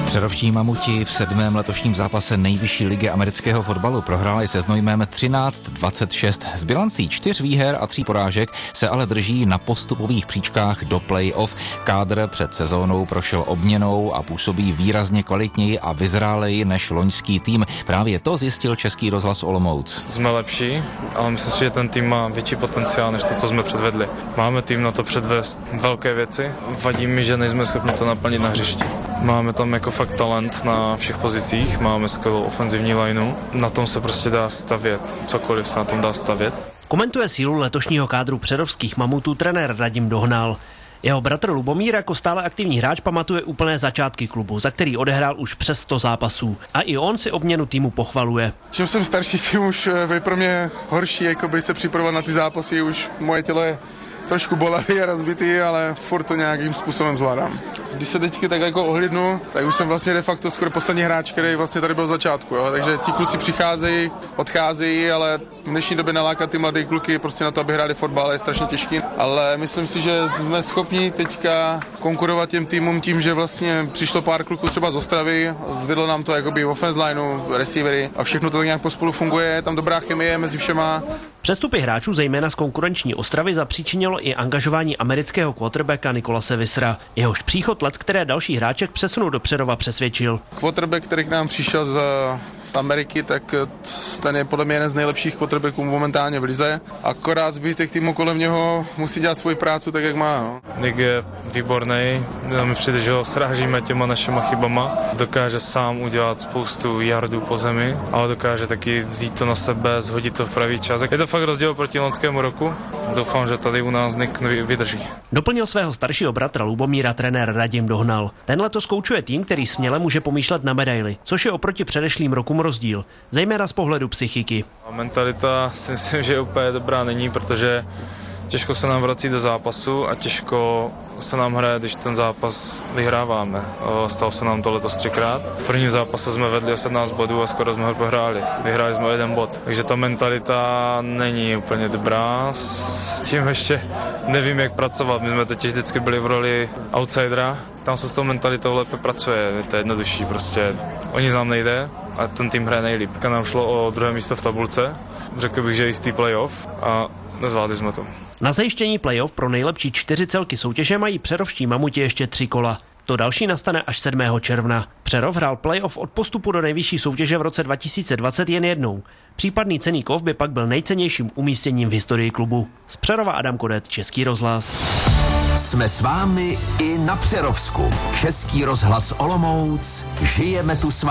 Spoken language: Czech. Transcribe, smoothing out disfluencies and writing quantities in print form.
Přerovští mamuti v 7. letošním zápase nejvyšší ligy amerického fotbalu prohráli se Znojmem 13-26. S bilancí 4 výher a 3 porážek se ale drží na postupových příčkách do play-off. Kádr před sezónou prošel obměnou a působí výrazně kvalitněji a vyzráleji než loňský tým. Právě to zjistil Český rozhlas Olomouc. Jsme lepší, ale myslím si, že ten tým má větší potenciál než to, co jsme předvedli. Máme tým na to předvést velké věci. Vadí mi, že nejsme schopni to naplnit na hřišti. Máme tam jako fakt talent na všech pozicích, máme skvělou ofenzivní lineu. Na tom se prostě dá stavět, cokoliv se na tom dá stavět. Komentuje sílu letošního kádru přerovských mamutů trenér Radim Dohnal. Jeho bratr Lubomír jako stále aktivní hráč pamatuje úplné začátky klubu, za který odehrál už přes 100 zápasů. A i on si obměnu týmu pochvaluje. Čím jsem starší, tím už je pro mě horší, jakoby se připravovat na ty zápasy, už moje tělo je trošku bolavý a rozbitý, ale furt to nějakým způsobem zvládám. Když se teďky tak jako ohlídnu, tak už jsem vlastně de facto skoro poslední hráč, který vlastně tady byl v začátku. Jo? Takže ti kluci přicházejí, odcházejí, ale v dnešní době nalákat ty mladé kluky prostě na to, aby hráli fotbal, je strašně těžký. Ale myslím si, že jsme schopni teďka konkurovat těm týmům tím, že vlastně přišlo pár kluků třeba z Ostravy, zvedlo nám to jakoby offense lineu, receivery a všechno to tak nějak pospolu funguje, je tam dobrá chemie mezi všema. Přestupy hráčů zejména z konkurenční Ostravy zapříčinilo i angažování amerického quarterbacka Nicolase Wissera. Jehož příchod které další hráček přesunul do Přerova přesvědčil. Quarterback, který k nám přišel z Ameriky, tak ten je podle mě jeden z nejlepších quarterbacků momentálně v lize. Akorát zbytek týmu kolem něho musí dělat svoji práci tak, jak má. No. Nick je výborný, mi přijde, že ho srážíme těma našima chybama. Dokáže sám udělat spoustu yardů po zemi, ale dokáže taky vzít to na sebe, zhodit to v pravý čas. Je to fakt rozdíl proti loňskému roku. Doufám, že tady u nás Nick vydrží. Doplnil svého staršího bratra Lubomíra trenér Radim Dohnal. Ten letos koučuje tým, který směle může pomýšlet na medaili, což je oproti předešlým rokům rozdíl, zejména z pohledu psychiky. Mentalita si myslím, že úplně dobrá není, protože těžko se nám vrací do zápasu a těžko se nám hraje, když ten zápas vyhráváme. Stalo se nám to letos 3krát. V prvním zápase jsme vedli 17 bodů a skoro jsme ho prohráli. Vyhráli jsme 1 bod. Takže ta mentalita není úplně dobrá. S tím ještě nevím, jak pracovat. My jsme totiž vždycky byli v roli outsidera. Tam se s tou mentalitou lépe pracuje. Je to jednodušší prostě. O nic nám nejde a ten tým hraje nejlíp. Nám šlo o 2. místo v tabulce. Řekl bych, že jistý playoff a nezvládli jsme to. Na zajištění playoff pro nejlepší 4 celky soutěže mají přerovští mamuti ještě 3 kola. To další nastane až 7. června. Přerov hrál playoff od postupu do nejvyšší soutěže v roce 2020 jen jednou. Případný cenný kov by pak byl nejcennějším umístěním v historii klubu. Z Přerova Adam Kodet, Český rozhlas. Jsme s vámi i na Přerovsku. Český rozhlas Olomouc. Žijeme tu s vámi.